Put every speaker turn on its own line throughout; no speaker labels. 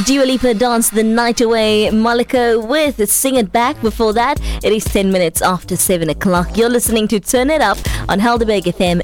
Dua Lipa danced the night away. Malika with Sing It Back. Before that, it is 10 minutes after 7 o'clock. You're listening to Turn It Up on Helderberg FM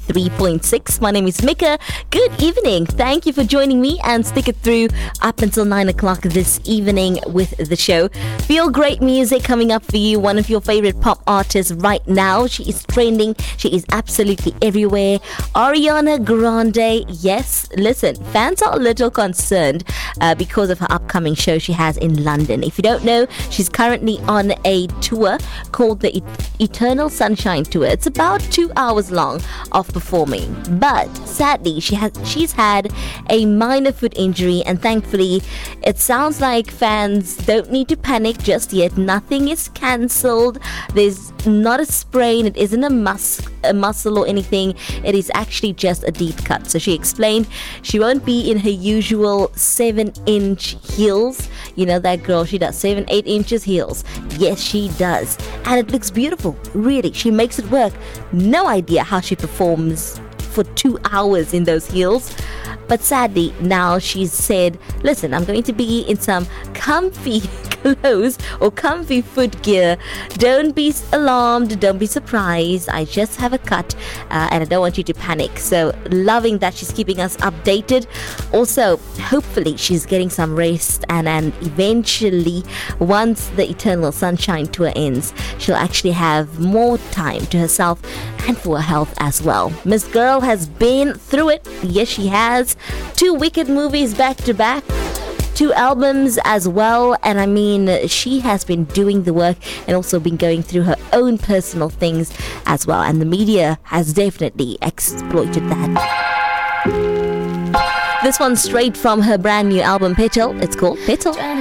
93.6. My name is Mika. Good evening. Thank you for joining me and stick it through up until 9 o'clock this evening with the show. Feel great music coming up for you. One of your favorite pop artists right now. She is trending. She is absolutely everywhere. Ariana Grande. Yes, listen, fans are a little concerned because of her upcoming show she has in London. If you don't know, she's currently on a tour called the Eternal Sunshine Tour. It's about 2 hours long of performing, but sadly she's had a minor foot injury, and thankfully it sounds like fans don't need to panic just yet. Nothing is cancelled. There's not a sprain. It isn't a muscle or anything. It is actually just a deep cut. So she explained she won't be in her usual 7-inch heels. You know that girl, she does 7-8 inches heels. Yes, she does, and it looks beautiful. Really, she makes it work. No idea how she performs for 2 hours in those heels. But sadly, now she's said, listen, I'm going to be in some comfy clothes or comfy foot gear. Don't be alarmed. Don't be surprised. I just have a cut and I don't want you to panic. So loving that she's keeping us updated. Also, hopefully she's getting some rest, and eventually, once the Eternal Sunshine Tour ends, she'll actually have more time to herself and for her health as well. Miss Girl has been through it. Yes, she has. 2 wicked movies back to back. 2 albums as well, and I mean, she has been doing the work and also been going through her own personal things as well, and the media has definitely exploited that. This one's straight from her brand new album Petal. It's called Petal.